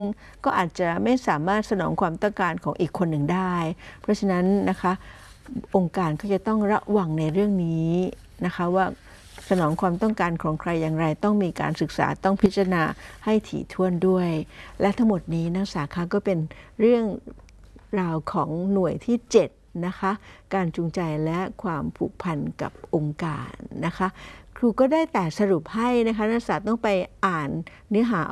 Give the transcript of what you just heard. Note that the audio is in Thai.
ก็อาจจะไม่สามารถสนองความต้องการของอีกคนหนึ่งได้เพราะฉะนั้นนะคะองค์การก็จะต้องระวังในเรื่องนี้นะคะว่าสนองความต้องการของใครอย่างไรต้องมีการศึกษาต้องพิจารณาให้ถี่ถ้วนด้วยและทั้งหมดนี้นักศึกษาคะก็เป็นเรื่องราวของหน่วยที่7นะคะการจูงใจและความผูกพันกับองค์การนะคะครูก็ได้แต่สรุปให้นะคะนักศึกษาต้องไปอ่านเนื้อหา